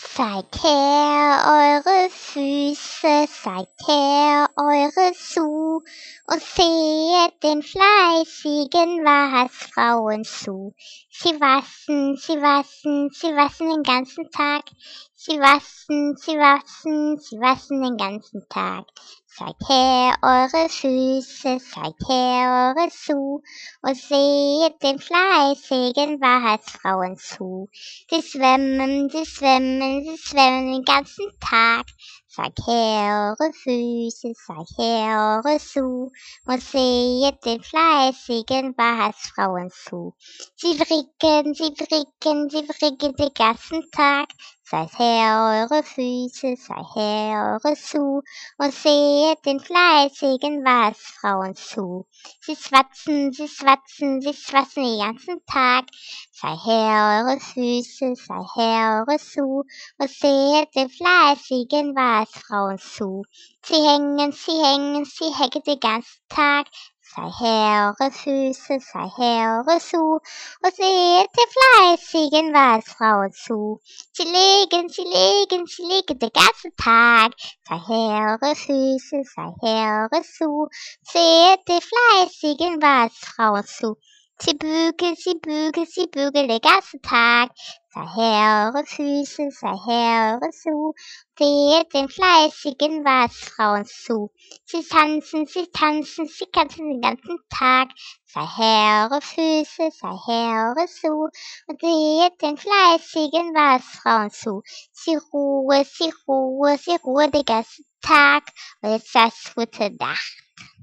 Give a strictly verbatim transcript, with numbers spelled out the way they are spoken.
Zeigt her eure Füße, zeigt her eure Schuh und sehet den fleißigen Waschfrauen zu. Sie waschen, sie waschen, sie waschen den ganzen Tag. Sie waschen, sie waschen, sie waschen den ganzen Tag. Zeigt her eure Füße, zeigt her eure Schuh und sehet den fleißigen Waschfrauen zu. Sie schwimmen, sie schwimmen, sie schwimmen den ganzen Tag. Zeigt her eure Füße, zeigt her eure Schuh und sehet den fleißigen Waschfrauen zu. Sie fricken, sie fricken, sie fricken den ganzen Tag. Zeigt her eure Füße, zeigt her eure Schuh und sehet den fleißigen Waschfrauen zu. Sie schwatzen, sie schwatzen, sie schwatzen den ganzen Tag. Zeigt her eure Füße, zeigt her eure Schuh und sehet den fleißigen Waschfrauen zu. Sie hängen, sie hängen, sie hängen den ganzen Tag. Zeigt her eure Füße, zeigt her eure Schuh und sehet den fleißigen Waschfrauen zu. Sie legen, sie legen, sie legen den ganzen Tag. Zeigt her eure Füße, zeigt her eure Schuh, seht den fleißigen Waschfrauen zu. Sie bügeln, sie bügeln, sie bügeln den ganzen Tag. Zeigt her eure Füße, zeigt her eure Schuh, seht den fleißigen Waschfrauen zu. Sie tanzen, sie tanzen, sie tanzen den ganzen Tag. Zeigt her eure Füße, zeigt her eure Schuh und seht den fleißigen Waschfrauen zu. Sie ruhen, sie ruhen, sie ruhen den ganzen Tag und jetzt das gute Nacht.